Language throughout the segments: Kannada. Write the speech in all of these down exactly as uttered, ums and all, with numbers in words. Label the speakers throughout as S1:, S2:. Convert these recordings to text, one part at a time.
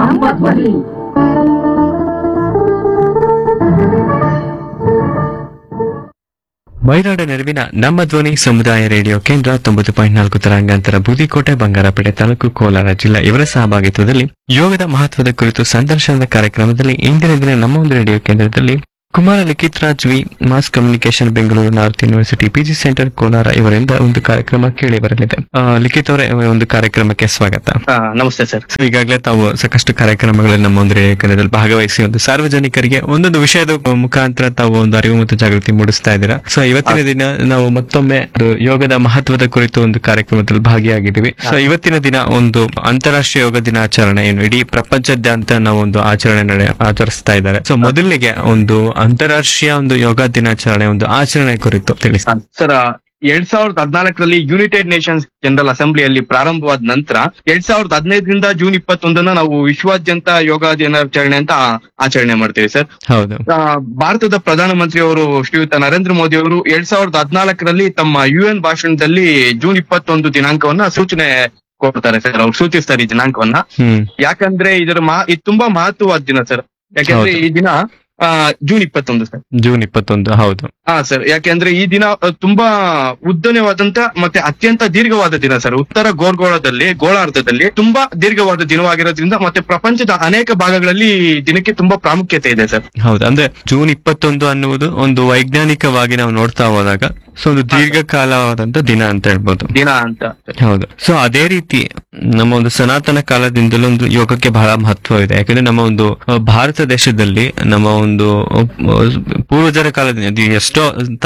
S1: ನಮ್ಮ ಧ್ವನಿ.
S2: ಮೈನಾಡ ನೆರವಿನ ನಮ್ಮ ಧ್ವನಿ ಸಮುದಾಯ ರೇಡಿಯೋ ಕೇಂದ್ರ ತೊಂಬತ್ತು ಪಾಯಿಂಟ್ ನಾಲ್ಕು ತರಂಗಾಂತರ ಬೂದಿಕೋಟೆ ಬಂಗಾರಪೇಟೆ ತಾಲೂಕು ಕೋಲಾರ ಜಿಲ್ಲಾ ಇವರ ಸಹಭಾಗಿತ್ವದಲ್ಲಿ ಯೋಗದ ಮಹತ್ವದ ಕುರಿತು ಸಂದರ್ಶನದ ಕಾರ್ಯಕ್ರಮದಲ್ಲಿ ಇಂದಿನ ದಿನ ನಮ್ಮ ಒಂದು ರೇಡಿಯೋ ಕೇಂದ್ರದಲ್ಲಿ ಕುಮಾರ ಲಿಖಿತ್ Raj V mass communication Bengaluru north university PG centre Kolar ಇವರಿಂದ ಒಂದು ಕಾರ್ಯಕ್ರಮ ಕೇಳಿ ಬರಲಿದೆ. ಲಿಖಿತ್ ಅವರೇ, ಒಂದು ಕಾರ್ಯಕ್ರಮಕ್ಕೆ ಸ್ವಾಗತ.
S3: ನಮಸ್ತೆ ಸರ್.
S2: ಈಗಾಗಲೇ ತಾವು ಸಾಕಷ್ಟು ಕಾರ್ಯಕ್ರಮಗಳಲ್ಲಿ ನಮ್ಮ ಒಂದು ರೇಡಿಯೋ ಕೇಂದ್ರದಲ್ಲಿ ಭಾಗವಹಿಸಿ ಒಂದು ಸಾರ್ವಜನಿಕರಿಗೆ ಒಂದೊಂದು ವಿಷಯದ ಮುಖಾಂತರ ತಾವು ಒಂದು ಅರಿವು ಮತ್ತು ಜಾಗೃತಿ ಮೂಡಿಸ್ತಾ ಇದ್ದೀರಾ. ಸೊ ಇವತ್ತಿನ ದಿನ ನಾವು ಮತ್ತೊಮ್ಮೆ ಯೋಗದ ಮಹತ್ವದ ಕುರಿತು ಒಂದು ಕಾರ್ಯಕ್ರಮದಲ್ಲಿ ಭಾಗಿಯಾಗಿದ್ದೀವಿ. ಸೊ ಇವತ್ತಿನ ದಿನ ಒಂದು ಅಂತಾರಾಷ್ಟ್ರೀಯ ಯೋಗ ದಿನಾಚರಣೆ ಏನು ಇಡೀ ಪ್ರಪಂಚದಾದ್ಯಂತ ನಾವು ಒಂದು ಆಚರಣೆ ನಡೆ ಆಚರಿಸ್ತಾ ಇದ್ದಾರೆ. ಸೊ ಮೊದಲಿಗೆ ಒಂದು ಅಂತಾರಾಷ್ಟ್ರೀಯ ಒಂದು ಯೋಗ ದಿನಾಚರಣೆ ಒಂದು ಆಚರಣೆ ಕುರಿತು ತಿಳಿಸಿ
S3: ಸರ್. ಎರಡ್ ಸಾವಿರದ ಹದಿನಾಲ್ಕರಲ್ಲಿ ಯುನೈಟೆಡ್ ನೇಷನ್ಸ್ ಜನರಲ್ ಅಸೆಂಬ್ಲಿಯಲ್ಲಿ ಪ್ರಾರಂಭವಾದ ನಂತರ ಎರಡ್ ಸಾವಿರದ ಹದಿನೈದರಿಂದ ಜೂನ್ ಇಪ್ಪತ್ತೊಂದನ್ನ ನಾವು ವಿಶ್ವಾದ್ಯಂತ ಯೋಗ ದಿನಾಚರಣೆ ಅಂತ ಆಚರಣೆ ಮಾಡ್ತೀವಿ ಸರ್.
S2: ಹೌದು.
S3: ಭಾರತದ ಪ್ರಧಾನಮಂತ್ರಿ ಅವರು ಶ್ರೀಯುತ ನರೇಂದ್ರ ಮೋದಿ ಅವರು ಎರಡ್ ಸಾವಿರದ ಹದಿನಾಲ್ಕರಲ್ಲಿ ತಮ್ಮ ಯು ಎನ್ ಭಾಷಣದಲ್ಲಿ ಜೂನ್ ಇಪ್ಪತ್ತೊಂದು ದಿನಾಂಕವನ್ನ ಸೂಚನೆ ಕೊಡ್ತಾರೆ ಸರ್. ಅವ್ರು ಸೂಚಿಸ್ತಾರೆ ಈ ದಿನಾಂಕವನ್ನ. ಯಾಕಂದ್ರೆ ಇದರ ಮಾ ಇದು ತುಂಬಾ ಮಹತ್ವವಾದ ದಿನ ಸರ್. ಯಾಕಂದ್ರೆ ಈ ದಿನ ಆ ಜೂನ್ ಇಪ್ಪತ್ತೊಂದು ಸರ್.
S2: ಜೂನ್ ಇಪ್ಪತ್ತೊಂದು ಹೌದು.
S3: ಹಾ ಸರ್. ಯಾಕೆಂದ್ರೆ ಈ ದಿನ ತುಂಬಾ ಉದ್ದನೆವಾದಂತ ಮತ್ತೆ ಅತ್ಯಂತ ದೀರ್ಘವಾದ ದಿನ ಸರ್. ಉತ್ತರ ಗೋರ್ಗೋಳದಲ್ಲಿ ಗೋಳಾರ್ಧದಲ್ಲಿ ತುಂಬಾ ದೀರ್ಘವಾದ ದಿನವಾಗಿರೋದ್ರಿಂದ ಮತ್ತೆ ಪ್ರಪಂಚದ ಅನೇಕ ಭಾಗಗಳಲ್ಲಿ ದಿನಕ್ಕೆ ತುಂಬಾ ಪ್ರಾಮುಖ್ಯತೆ ಇದೆ ಸರ್.
S2: ಹೌದು. ಅಂದ್ರೆ ಜೂನ್ ಇಪ್ಪತ್ತೊಂದು ಅನ್ನುವುದು ಒಂದು ವೈಜ್ಞಾನಿಕವಾಗಿ ನಾವು ನೋಡ್ತಾ ಹೋದಾಗ ಸೊ ಒಂದು ದೀರ್ಘಕಾಲವಾದಂತ ದಿನ ಅಂತ ಹೇಳ್ಬೋದು.
S3: ದಿನ ಅಂತ
S2: ಹೌದು. ಸೊ ಅದೇ ರೀತಿ ನಮ್ಮ ಒಂದು ಸನಾತನ ಕಾಲದಿಂದಲೂ ಒಂದು ಯೋಗಕ್ಕೆ ಬಹಳ ಮಹತ್ವ ಇದೆ. ಯಾಕಂದ್ರೆ ನಮ್ಮ ಒಂದು ಭಾರತ ದೇಶದಲ್ಲಿ ನಮ್ಮ ಒಂದು ಪೂರ್ವಜರ ಕಾಲದಿಂದ ಎಷ್ಟೋ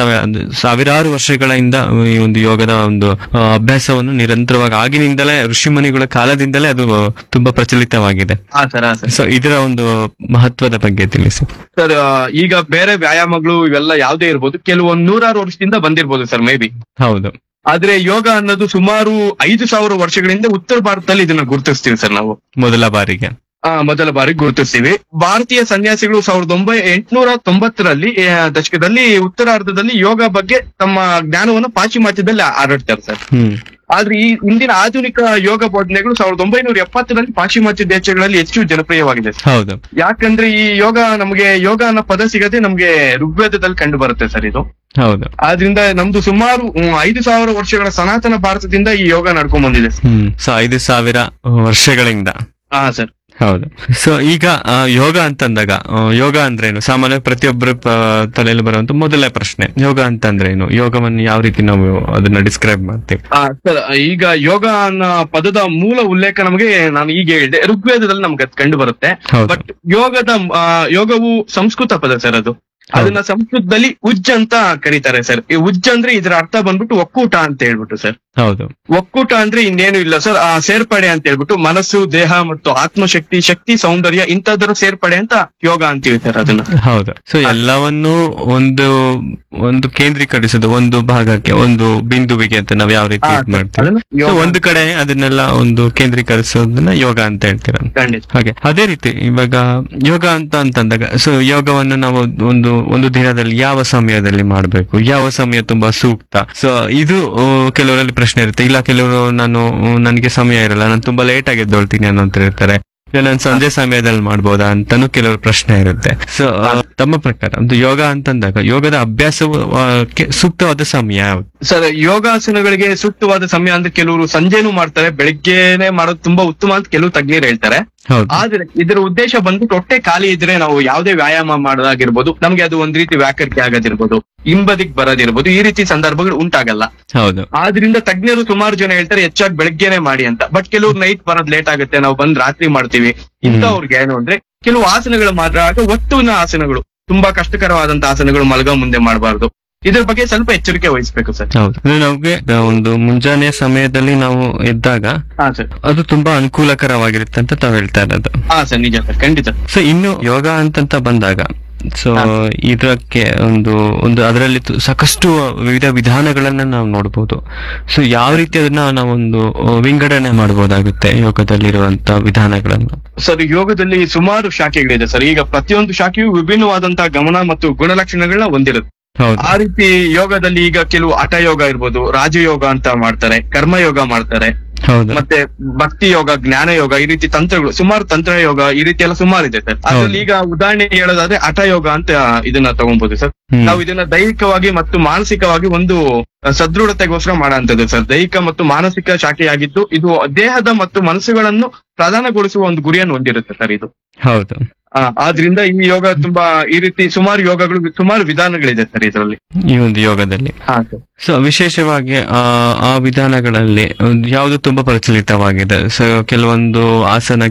S2: ಸಾವಿರಾರು ವರ್ಷಗಳಿಂದ ಈ ಒಂದು ಯೋಗದ ಒಂದು ಅಭ್ಯಾಸವನ್ನು ನಿರಂತರವಾಗಿ ಆಗಿನಿಂದಲೇ ಋಷಿಮುನಿಗಳ ಕಾಲದಿಂದಲೇ ಅದು ತುಂಬಾ ಪ್ರಚಲಿತವಾಗಿದೆ. ಸೊ ಇದರ ಒಂದು ಮಹತ್ವದ ಬಗ್ಗೆ ತಿಳಿಸಿ
S3: ಸರ್. ಈಗ ಬೇರೆ ವ್ಯಾಯಾಮಗಳು ಇವೆಲ್ಲ ಯಾವುದೇ ಇರ್ಬೋದು, ಕೆಲವೊಂದು ನೂರಾರು ವರ್ಷದಿಂದ ಬಂದಿರ್ಬೋದು ಸರ್ ಮೇ ಬಿ.
S2: ಹೌದು.
S3: ಆದ್ರೆ ಯೋಗ ಅನ್ನೋದು ಸುಮಾರು ಐದು ಸಾವಿರ ವರ್ಷಗಳಿಂದ ಉತ್ತರ ಭಾರತದಲ್ಲಿ ಇದನ್ನ ಗುರುತಿಸ್ತೀವಿ ಸರ್ ನಾವು ಮೊದಲ
S2: ಬಾರಿಗೆ.
S3: ಆ ಮೊದಲ ಬಾರಿ ಗುರುತಿಸ್ತೀವಿ. ಭಾರತೀಯ ಸನ್ಯಾಸಿಗಳು ಸಾವಿರದ ಒಂಬೈ ಎಂಟುನೂರ ತೊಂಬತ್ತರಲ್ಲಿ ದಶಕದಲ್ಲಿ ಉತ್ತರಾರ್ಧದಲ್ಲಿ ಯೋಗ ಬಗ್ಗೆ ತಮ್ಮ ಜ್ಞಾನವನ್ನು ಪಾಶ್ಚಿಮಾತ್ಯದಲ್ಲಿ ಹರಡ್ತಾರೆ ಸರ್. ಆದ್ರೆ ಈ ಇಂದಿನ ಆಧುನಿಕ ಯೋಗ ಬೋಧನೆಗಳು ಸಾವಿರದ ಒಂಬೈನೂರ ಎಪ್ಪತ್ತರಲ್ಲಿ ಪಾಶ್ಚಿಮಾತ್ಯ ದೇಶಗಳಲ್ಲಿ ಹೆಚ್ಚು ಜನಪ್ರಿಯವಾಗಿದೆ.
S2: ಹೌದು.
S3: ಯಾಕಂದ್ರೆ ಈ ಯೋಗ ನಮಗೆ ಯೋಗ ಅನ್ನೋ ಪದ ಸಿಗದೆ ನಮ್ಗೆ ಋಗ್ವೇದದಲ್ಲಿ ಕಂಡು ಬರುತ್ತೆ ಸರ್ ಇದು.
S2: ಹೌದು.
S3: ಆದ್ರಿಂದ ನಮ್ದು ಸುಮಾರು ಐದು ಸಾವಿರ ವರ್ಷಗಳ ಸನಾತನ ಭಾರತದಿಂದ ಈ ಯೋಗ ನಡ್ಕೊಂಡ್ ಬಂದಿದೆ.
S2: ಹ್ಮ್ ಸೊ ಐದು ಸಾವಿರ ವರ್ಷಗಳಿಂದ.
S3: ಹಾ ಸರ್.
S2: ಹೌದು. ಸೊ ಈಗ ಯೋಗ ಅಂತಂದಾಗ ಯೋಗ ಅಂದ್ರೇನು ಸಾಮಾನ್ಯ ಪ್ರತಿಯೊಬ್ಬರ ತಲೆಯಲ್ಲಿ ಬರುವಂತ ಮೊದಲನೇ ಪ್ರಶ್ನೆ, ಯೋಗ ಅಂತಂದ್ರೇನು, ಯೋಗವನ್ನು ಯಾವ ರೀತಿ ನಾವು ಅದನ್ನ ಡಿಸ್ಕ್ರೈಬ್ ಮಾಡ್ತೇವೆ?
S3: ಸರ್, ಈಗ ಯೋಗ ಅನ್ನೋ ಪದದ ಮೂಲ ಉಲ್ಲೇಖ ನಮಗೆ ನಾನು ಈಗ ಹೇಳಿದೆ ಋಗ್ವೇದದಲ್ಲಿ ನಮ್ಗೆ ಕಂಡು ಬರುತ್ತೆ. ಬಟ್ ಯೋಗದ ಯೋಗವು ಸಂಸ್ಕೃತ ಪದ ಸರ್. ಅದು ಅದನ್ನ ಸಂಸ್ಕೃತದಲ್ಲಿ ಉಜ್ಜ್ ಅಂತ ಕರೀತಾರೆ ಸರ್. ಈ ಉಜ್ಜ್ ಅಂದ್ರೆ ಇದರ ಅರ್ಥ ಬಂದ್ಬಿಟ್ಟು ಒಕ್ಕೂಟ ಅಂತ ಹೇಳ್ಬಿಟ್ಟು ಸರ್.
S2: ಹೌದು.
S3: ಒಕ್ಕೂಟ ಅಂದ್ರೆ ಇನ್ನೇನು ಇಲ್ಲ ಸರ್, ಆ ಸೇರ್ಪಡೆ ಅಂತ ಹೇಳ್ಬಿಟ್ಟು ಮನಸ್ಸು, ದೇಹ ಮತ್ತು ಆತ್ಮಶಕ್ತಿ, ಶಕ್ತಿ, ಸೌಂದರ್ಯ ಇಂಥದ್ರ ಸೇರ್ಪಡೆ ಅಂತ ಯೋಗ ಅಂತೀವಿ ಸರ್ ಅದನ್ನ.
S2: ಹೌದು. ಸೊ ಎಲ್ಲವನ್ನು ಒಂದು ಒಂದು ಕೇಂದ್ರೀಕರಿಸೋದು ಒಂದು ಭಾಗಕ್ಕೆ, ಒಂದು ಬಿಂದುವಿಗೆ ಅಂತ ನಾವ್ ಯಾವ ರೀತಿ ಮಾಡ್ತೀವಿ, ಒಂದು ಕಡೆ ಅದನ್ನೆಲ್ಲ ಒಂದು ಕೇಂದ್ರೀಕರಿಸೋದನ್ನ ಯೋಗ ಅಂತ ಹೇಳ್ತೀರ. ಹಾಗೆ ಅದೇ ರೀತಿ ಇವಾಗ ಯೋಗ ಅಂತ ಅಂತಂದಾಗ ಸೊ ಯೋಗವನ್ನು ನಾವು ಒಂದು ಒಂದು ದಿನದಲ್ಲಿ ಯಾವ ಸಮಯದಲ್ಲಿ ಮಾಡ್ಬೇಕು, ಯಾವ ಸಮಯ ತುಂಬಾ ಸೂಕ್ತ? ಸೊ ಇದು ಕೆಲವರಲ್ಲಿ ಪ್ರಶ್ನೆ ಇರುತ್ತೆ. ಇಲ್ಲ ಕೆಲವರು ನಾನು ನನಗೆ ಸಮಯ ಇರಲ್ಲ, ನಾನು ತುಂಬಾ ಲೇಟ್ ಆಗಿ ಎದ್ದೊಳ್ತೀನಿ ಅನ್ನೋಂತ ಇರ್ತಾರೆ. ಇಲ್ಲ ನಾನು ಸಂಜೆ ಸಮಯದಲ್ಲಿ ಮಾಡ್ಬೋದಾ ಅಂತಾನು ಕೆಲವರು ಪ್ರಶ್ನೆ ಇರುತ್ತೆ. ಸೊ ತಮ್ಮ ಪ್ರಕಾರ ಒಂದು ಯೋಗ ಅಂತಂದಾಗ ಯೋಗದ ಅಭ್ಯಾಸವು ಸೂಕ್ತವಾದ ಸಮಯ ಯಾವುದು
S3: ಸರ್? ಯೋಗಾಸನಗಳಿಗೆ ಸೂಕ್ತವಾದ ಸಮಯ ಅಂದ್ರೆ ಕೆಲವರು ಸಂಜೆನೂ ಮಾಡ್ತಾರೆ, ಬೆಳಿಗ್ಗೆನೆ ಮಾಡೋದು ತುಂಬಾ ಉತ್ತಮ ಅಂತ ಕೆಲವು ತಜ್ಞರು ಹೇಳ್ತಾರೆ. ಆದ್ರೆ ಇದರ ಉದ್ದೇಶ ಬಂದ್ಬಿಟ್ಟು ಹೊಟ್ಟೆ ಖಾಲಿ ಇದ್ರೆ ನಾವು ಯಾವುದೇ ವ್ಯಾಯಾಮ ಮಾಡೋದಾಗಿರ್ಬೋದು, ನಮ್ಗೆ ಅದು ಒಂದ್ ರೀತಿ ವ್ಯಾಕರಿಕೆ ಆಗೋದಿರ್ಬೋದು, ಹಿಂಬದಿಗ್ ಬರೋದಿರ್ಬೋದು, ಈ ರೀತಿ ಸಂದರ್ಭಗಳು ಉಂಟಾಗಲ್ಲ.
S2: ಹೌದು.
S3: ಆದ್ರಿಂದ ತಜ್ಞರು ಸುಮಾರು ಜನ ಹೇಳ್ತಾರೆ ಹೆಚ್ಚಾಗಿ ಬೆಳಗ್ಗೆನೆ ಮಾಡಿ ಅಂತ. ಬಟ್ ಕೆಲವ್ರು ನೈಟ್ ಬರೋದ್ ಲೇಟ್ ಆಗುತ್ತೆ, ನಾವು ಬಂದ್ ರಾತ್ರಿ ಮಾಡ್ತೀವಿ. ಇಂಥವ್ರಿಗೆ ಏನು ಅಂದ್ರೆ ಕೆಲವು ಆಸನಗಳು ಮಾತ್ರ ಆಗ ಒತ್ತುವಿನ ಆಸನಗಳು, ತುಂಬಾ ಕಷ್ಟಕರವಾದಂತ ಆಸನಗಳು ಮಲಗೋ ಮುಂದೆ ಮಾಡಬಾರ್ದು. ಇದ್ರ ಬಗ್ಗೆ ಸ್ವಲ್ಪ ಎಚ್ಚರಿಕೆ ವಹಿಸ್ಬೇಕು ಸರ್.
S2: ಹೌದು. ನಮ್ಗೆ ಒಂದು ಮುಂಜಾನೆ ಸಮಯದಲ್ಲಿ ನಾವು ಎದ್ದಾಗ ಅದು ತುಂಬಾ ಅನುಕೂಲಕರವಾಗಿರುತ್ತೆ ಅಂತ ತಾವ್ ಹೇಳ್ತಾ ಇರೋದು.
S3: ಹಾ ಸರ್, ನಿಜ ಸರ್, ಖಂಡಿತ.
S2: ಸೊ ಇನ್ನು ಯೋಗ ಅಂತಂತ ಬಂದಾಗ ಸೊ ಇದಕ್ಕೆ ಒಂದು ಒಂದು ಅದರಲ್ಲಿ ಸಾಕಷ್ಟು ವಿವಿಧ ವಿಧಾನಗಳನ್ನ ನಾವು ನೋಡ್ಬೋದು. ಸೊ ಯಾವ ರೀತಿ ಅದನ್ನ ನಾವೊಂದು ವಿಂಗಡಣೆ ಮಾಡಬಹುದಾಗುತ್ತೆ ಯೋಗದಲ್ಲಿರುವಂತ ವಿಧಾನಗಳನ್ನ?
S3: ಸರ್, ಯೋಗದಲ್ಲಿ ಸುಮಾರು ಶಾಖೆಗಳಿದೆ ಸರ್. ಈಗ ಪ್ರತಿಯೊಂದು ಶಾಖೆಯು ವಿಭಿನ್ನವಾದಂತಹ ಗಮನ ಮತ್ತು ಗುಣಲಕ್ಷಣಗಳನ್ನ ಹೊಂದಿರುತ್ತೆ.
S2: ಹೌದು.
S3: ಆ ರೀತಿ ಯೋಗದಲ್ಲಿ ಈಗ ಕೆಲವು ಹಠ ಯೋಗ ಇರ್ಬೋದು, ರಾಜಯೋಗ ಅಂತ ಮಾಡ್ತಾರೆ, ಕರ್ಮಯೋಗ ಮಾಡ್ತಾರೆ,
S2: ಹೌದು.
S3: ಮತ್ತೆ ಭಕ್ತಿ ಯೋಗ, ಜ್ಞಾನ ಯೋಗ, ಈ ರೀತಿ ತಂತ್ರಗಳು ಸುಮಾರು ತಂತ್ರ ಯೋಗ ಈ ರೀತಿ ಎಲ್ಲ ಸುಮಾರು ಇದೆ ಸರ್. ಅದ್ರಲ್ಲಿ ಈಗ ಉದಾಹರಣೆ ಹೇಳೋದಾದ್ರೆ ಹಠ ಯೋಗ ಅಂತ ಇದನ್ನ ತಗೊಬಹುದು ಸರ್.
S2: ಹ್ಮ್.
S3: ನಾವು ಇದನ್ನ ದೈಹಿಕವಾಗಿ ಮತ್ತು ಮಾನಸಿಕವಾಗಿ ಒಂದು ಸದೃಢತೆಗೋಸ್ಕರ ಮಾಡೋಂಥದ್ದು ಸರ್. ದೈಹಿಕ ಮತ್ತು ಮಾನಸಿಕ ಶಾಖೆಯಾಗಿದ್ದು ಇದು ದೇಹದ ಮತ್ತು ಮನಸ್ಸುಗಳನ್ನು ಪ್ರಧಾನಗೊಳಿಸುವ ಒಂದು ಗುರಿಯನ್ನು ಹೊಂದಿರುತ್ತೆ ಸರ್ ಇದು.
S2: ಹೌದು.
S3: ಆ, ಆದ್ರಿಂದ ಈ ಯೋಗ ತುಂಬಾ ಈ ರೀತಿ ಸುಮಾರು ಯೋಗಗಳು, ಸುಮಾರು ವಿಧಾನಗಳಿದೆ ಸರ್ ಇದರಲ್ಲಿ.
S2: ಈ ಒಂದು ಯೋಗದಲ್ಲಿ
S3: ಹಾ ಸರ್.
S2: ಸೊ ವಿಶೇಷವಾಗಿ ಆ ಆ ವಿಧಾನಗಳಲ್ಲಿ ಯಾವುದು ತುಂಬಾ ಪ್ರಚಲಿತವಾಗಿದೆ. ಸೊ ಕೆಲವೊಂದು ಆಸನ